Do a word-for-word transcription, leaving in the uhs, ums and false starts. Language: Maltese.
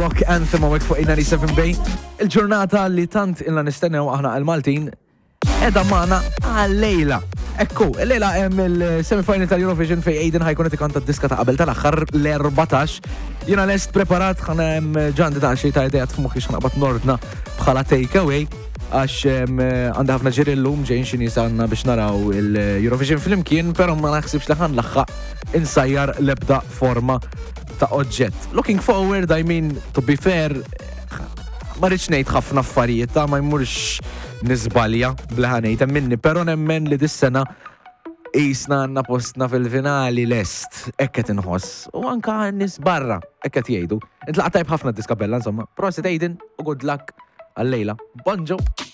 rock anthem għawek fuq ninety-seven Bay. Il-ġurnata li tant illa nistennew aħna għal-Maltin edha maħna għal-lejla. Ekku, l-lejla hemm il-semifinal tal-Eurovision fej Aiden ħajkun qed ikanta d-diska ta' qabel tal-aħħar l-erbatax. Jiena lest preparat ħana hemm ġandi ta' xi ta' idejat f'moħħi x'naqbad nordna bħala takeaway għax għandha ħafna ġiri l-lum ġejn xi nies għandna biex naraw il-Eurovision flimkien, però ma naħsibx li ħan laħħaq insajjar l-ebda forma ta' oġġett. Looking forward, I mean, to be fair, ma rridx ngħid ħafna affarijiet ta' ma jmurx nisbalja bleħanejta minni, pero nemmen li dis-sena isna għanna postna fil-finali lest, ekket inħoss, u anka nis barra, ekket jgħidu. Intlaq tajb ħafna diska bella, insomma. Prosit Aiden, u good luck għal-lejla. Bonġo!